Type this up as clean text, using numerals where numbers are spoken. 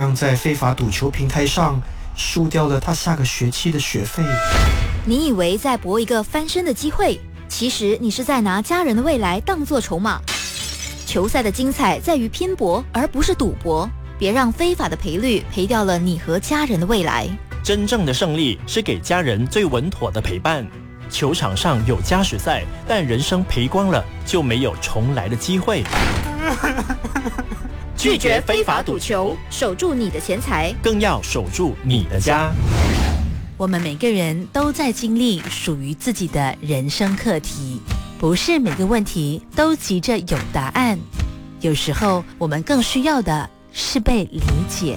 样在非法赌球平台上输掉了他下个学期的学费。 你以为在搏一个翻身的机会，其实你是在拿家人的未来当作筹码。球赛的精彩在于拼搏，而不是赌博。别让非法的赔率赔掉了你和家人的未来。 真正的胜利是给家人最稳妥的陪伴。球场上有加时赛，但人生赔光了就没有重来的机会。 拒绝非法赌球，守住你的钱财， 更要守住你的家。 我们每个人都在经历属于自己的人生课题，不是每个问题都急着有答案，有时候我们更需要的是被理解。